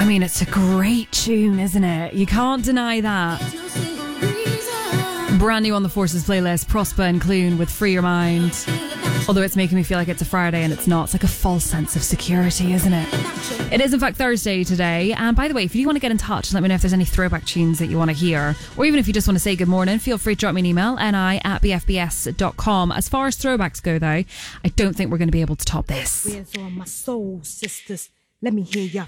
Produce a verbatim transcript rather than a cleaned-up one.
I mean, it's a great tune, isn't it? You can't deny that. Brand new on the Forces playlist, Prosper and Clune with Free Your Mind. Although it's making me feel like it's a Friday and it's not. It's like a false sense of security, isn't it? It is in fact Thursday today. And by the way, if you want to get in touch, let me know if there's any throwback tunes that you want to hear. Or even if you just want to say good morning, feel free to drop me an email, ni at b f b s dot com. As far as throwbacks go though, I don't think we're going to be able to top this. Where's all my soul sisters? Let me hear ya